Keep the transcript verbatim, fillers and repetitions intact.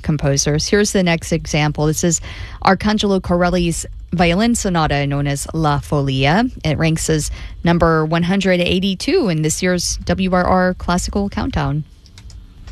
composers. Here's the next example. This is Arcangelo Corelli's violin sonata known as La Folia. It ranks as number one hundred eighty-two in this year's W R R Classical Countdown.